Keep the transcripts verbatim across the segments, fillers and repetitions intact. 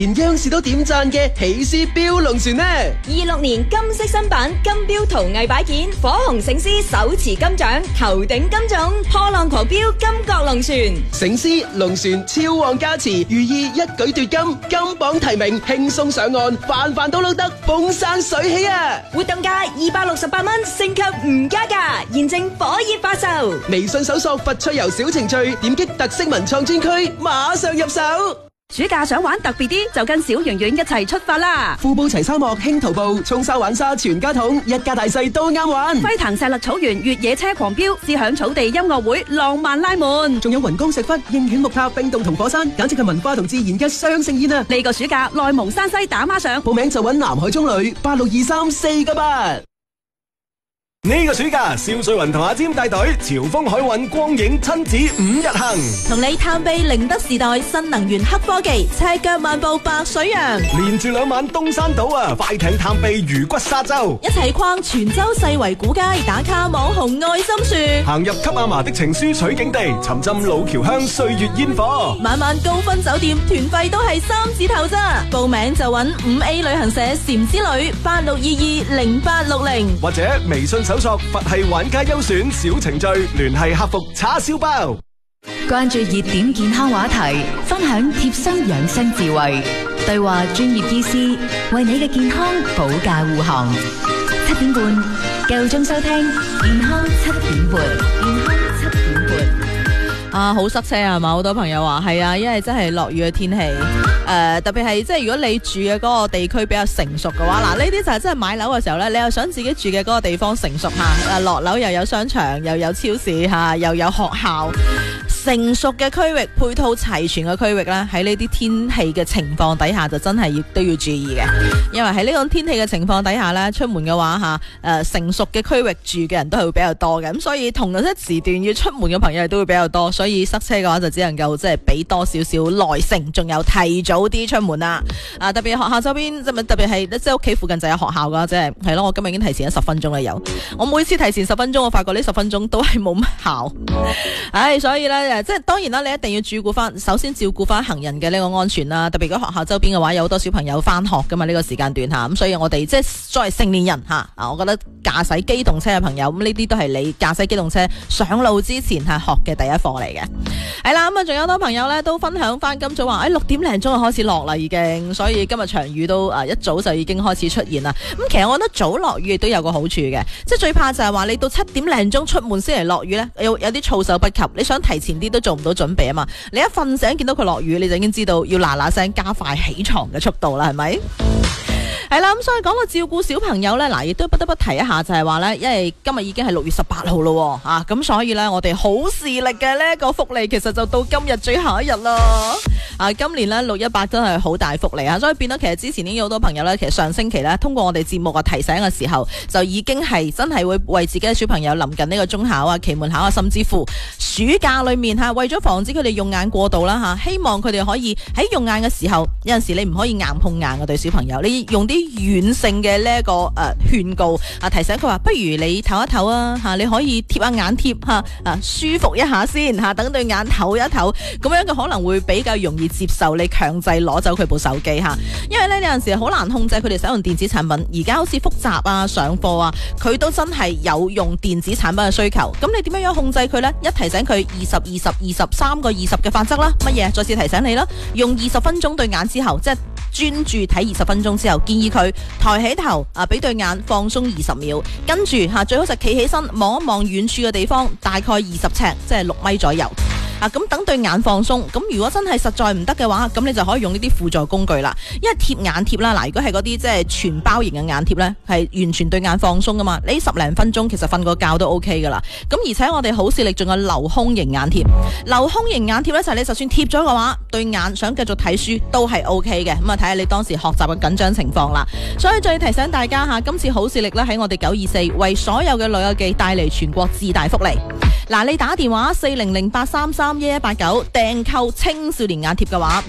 連央視都點讚嘅喜事標龍船呢？ 二六年金色新版金標陶藝擺件，火紅醒獅手持金獎，頭頂金種，破浪狂飆金角龍船。 醒獅龍船超旺加持，寓意一舉奪金，金榜題名，輕鬆上岸，飯飯都撈得，風生水起啊！ 活動價二百六十八蚊，升級唔加價，現正火熱發售。 微信搜索佛趣遊小程序，點擊特色文創專區，馬上入手。 暑假想玩特別啲，就跟小圓圓一齊出發啦！ 富布齊沙漠輕徒步，衝沙玩沙全家桶，一家大細都啱玩。 輝騰石勒草原越野車狂飆，思響草地音樂會浪漫拉滿， 仲有雲岡石窟、應犬木塔、冰洞同火山，簡直係文化同自然嘅雙盛宴啊！ 呢個暑假內蒙山西打孖上， 報名就揾南海中旅八六二三四個八。 呢個暑假，邵瑞雲同阿尖帶隊潮豐海運光影親子五日行， 同你探秘寧德時代新能源黑科技，赤腳漫步白水洋， 連住兩晚東山島啊，快艇探秘魚骨沙洲， 一齊逛泉州世圍古街，打卡網紅愛心樹， 行入給阿嫲的情書取景地，沉浸老橋鄉歲月煙火， 晚晚高分酒店，團費都係三字頭咋，報名就揾五 A 旅行社禪之旅八六二二零八六零， 或者微信搜索佛系玩家優選小程序，聯繫客服叉燒包。 關注熱點健康話題，分享貼身養生智慧，對話專業醫師，為你嘅健康保駕護航。七點半，夠鐘收聽健康七點半，健康七點半。 啊，好塞車啊嘛！好多朋友話係啊，因為真係落雨嘅天氣，誒、呃，特別係即係如果你住嘅嗰個地區比較成熟嘅話，嗱，呢啲就係真係買樓嘅時候咧，你又想自己住嘅嗰個地方成熟吓，誒，落樓又有商場，又有超市吓，又有學校，成熟嘅區域，配套齊全嘅區域咧，喺呢啲天氣嘅情況底下，就真係要都要注意嘅，因為喺呢種天氣嘅情況底下咧，出門嘅話吓，誒、呃，成熟嘅區域住嘅人都係會比較多嘅，咁所以同一時段要出門嘅朋友都會比較多。所以塞車嘅話就只能夠即係俾多少少耐性，仲有提早啲出門啦。啊，特別學校周邊，即係特別係即係屋企附近就有學校噶，即係係咯。我今日已經提前咗十分鐘啦，有我每次提前十分鐘，我發覺呢十分鐘都係冇乜效。唉、哎，所以咧，即係當然啦，你一定要照顧翻，首先照顧翻行人嘅呢個安全啦。特別如果學校周邊嘅話，有好多小朋友翻學噶嘛，呢、這個時間段吓，咁所以我哋即係作為成年人吓，啊，我覺得駕駛機動車嘅朋友，咁呢啲都係你駕駛機動車上路之前係學嘅第一課嚟嘅。係啦，咁啊，仲有好多朋友咧都分享翻今早話，誒六點零鐘就開始落啦，已經，所以今日場雨都誒一早就已經開始出現啦。咁其實我覺得早落雨亦都有個好處嘅，即係最怕就係話你到七點零鐘出門先嚟落雨咧，有有啲措手不及，你想提前啲都做唔到準備啊嘛。你一瞓醒見到佢落雨，你就已經知道要嗱嗱聲加快起床嘅速度啦，係咪？係啦，咁所以講到照顧小朋友呢，嗱，亦都不得不提一下，就係話呢，因為今日已經係六月十八號咯，啊，咁所以呢，我哋好視力嘅呢個福利，其實就到今日最後一日啦。啊，今年呢，六一八真係好大福利啊，所以變咗其實之前已經有好多朋友呢，其實上星期呢，通過我哋節目嘅提醒嘅時候，就已經係真係會為自己嘅小朋友臨近呢個中考啊、期末考啊，甚至乎暑假裏面吓，為咗防止佢哋用眼過度啦吓，希望佢哋可以喺用眼嘅時候，有陣時你唔可以硬碰硬嘅對小朋友，你用啲軟性嘅呢一個誒勸告啊，提醒佢話，不如你唞一唞啊吓，你可以貼下眼貼吓啊，舒服一下先吓，等對眼唞一唞，咁樣佢可能會比較容易接受你強制攞走佢部手機吓，因為咧有陣時好難控制佢哋使用電子產品，而家好似複習啊、上課啊，佢都真係有用電子產品嘅需求，咁你點樣樣控制佢呢？一提醒佢二十、二十、二十三個二十嘅法則啦，乜嘢？再次提醒你啦，用二十分鐘對眼之後，即係專注睇二十分鐘之後，建議佢抬起頭啊，俾對眼放鬆二十秒，跟住吓最好就企起身望一望遠處嘅地方，大概二十尺，即係六米左右。啊，咁等對眼放鬆，咁如果真係實在唔得嘅話，咁你就可以用呢啲輔助工具啦。因為貼眼貼啦，嗱，如果係嗰啲即係全包型嘅眼貼呢，係完全對眼放鬆噶嘛，你十零分鐘其實瞓個覺都 OK 噶啦。咁而且我哋好視力仲有留空型眼貼，留空型眼貼呢，就係你就算貼咗嘅話，對眼想繼續睇書都係 OK 嘅。咁啊睇下你當時學習嘅緊張情況啦。所以再提醒大家吓，今次好視力呢，喺我哋九二四為所有嘅老友記帶嚟全國至大福利。嗱，你打電話四零零八三三一一八九訂購青少年眼貼嘅話，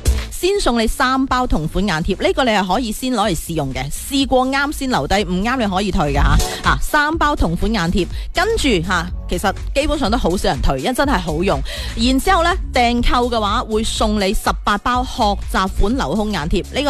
先送你三包同款眼貼，呢、這個你係可以先攞嚟試用嘅，試過啱先留低，唔啱你可以退嘅吓。啊，三包同款眼貼，跟住吓、啊，其實基本上都好少人退，因為真係好用。然之後咧訂購嘅話會送你十八包學習款留空眼貼，呢、這個